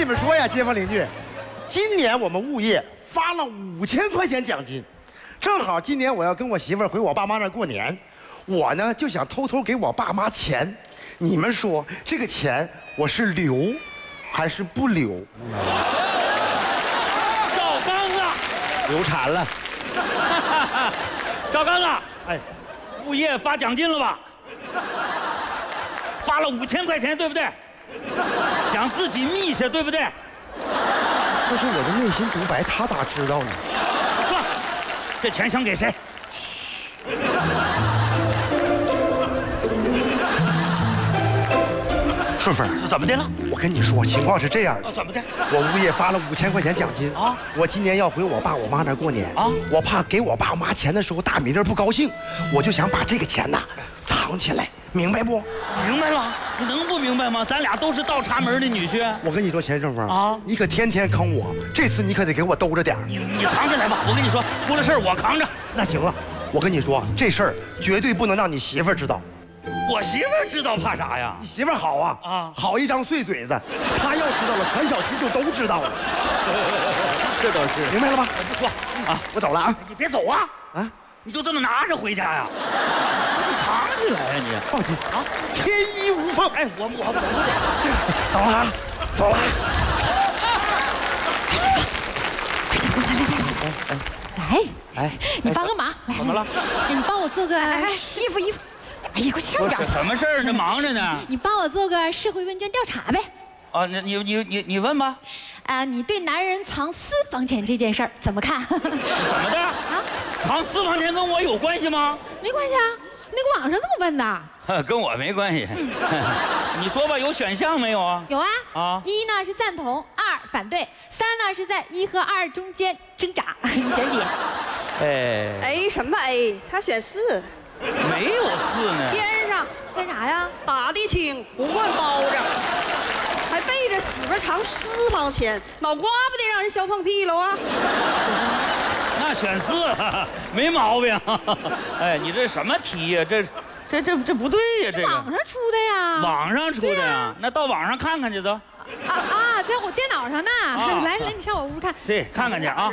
们说呀，街坊邻居，今年我们物业发了5000块钱奖金，正好今年我要跟我媳妇儿回我爸妈那儿过年，我呢就想偷偷给我爸妈钱，你们说这个钱我是留还是不留？ 赵刚啊， 流产了。 赵刚啊， 哎， 物业发奖金了吧？发了5000块钱，对不对？想自己密下，对不对？ 这是我的内心独白，他咋知道呢？ 说，这钱想给谁？ 顺风， 这怎么的了？ 我跟你说，情况是这样的， 怎么的？ 我物业发了5000块钱奖金啊！ 我今年要回我爸我妈那儿过年啊！ 我怕给我爸妈钱的时候大米粒不高兴，我就想把这个钱呐藏起来，明白不？ 明白了，你能不明白吗？咱俩都是倒插门的女婿。 我跟你说，钱顺风啊， 你可天天坑我，这次你可得给我兜着点儿。 你藏起来吧，我跟你说，出了事儿我扛着。 那行了，我跟你说，这事儿绝对不能让你媳妇儿知道。 我媳妇儿知道怕啥呀？ 你媳妇儿好啊， 啊， 好一张碎嘴子，她要知道了，全小区就都知道了。这倒是，明白了吧？ 不错啊， 我走了啊。 你别走啊！ 啊， 你就这么拿着回家呀？你藏起来呀你！ 放心啊，天衣无缝。 哎，我走了啊，走了。 来， 哎， 你帮个忙，来， 怎么了？ 你帮我做个衣服。哎呀，给我轻点！ 什么事儿？这忙着呢。 你帮我做个社会问卷调查呗。 啊，你问吧。 你对男人藏私房钱这件事儿怎么看？ 怎么的？啊？藏私房钱跟我有关系吗？ 没关系啊，那个网上这么问的。 跟我没关系。你说吧，有选项没有啊？ 有啊。 啊。 1呢是赞同，2反对，3呢是在1和2中间挣扎。你选几？ A 什么 A？ 他选4。 没有4呢。 边上干啥呀？ 打的轻，不惯包着，还背着媳妇儿藏私房钱，脑瓜不得让人削放屁了啊！ 那选4，没毛病。哎，你这什么题呀？这不对呀，这个。 网上出的呀。 网上出的呀？那到网上看看去走。 在我电脑上呢。来，你上我屋看。 对，看看去啊。